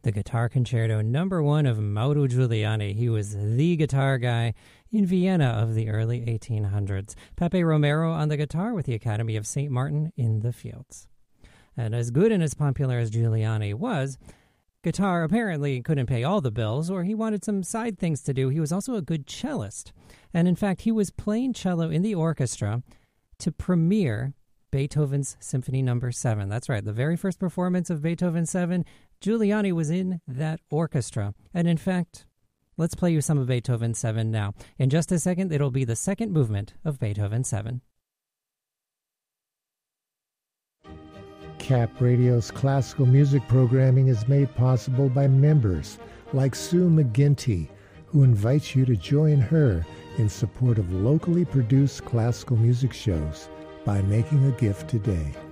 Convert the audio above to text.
the Guitar Concerto #1 of Mauro Giuliani. He was the guitar guy in Vienna of the early 1800s. Pepe Romero on the guitar with the Academy of St. Martin in the fields. And as good and as popular as Giuliani was, guitar apparently couldn't pay all the bills, or he wanted some side things to do. He was also a good cellist. And in fact, he was playing cello in the orchestra to premiere Beethoven's Symphony No. 7. That's right, the very first performance of Beethoven 7, Giuliani was in that orchestra. And in fact, let's play you some of Beethoven 7 now. In just a second, it'll be the second movement of Beethoven 7. Cap Radio's classical music programming is made possible by members like Sue McGinty, who invites you to join her in support of locally produced classical music shows by making a gift today.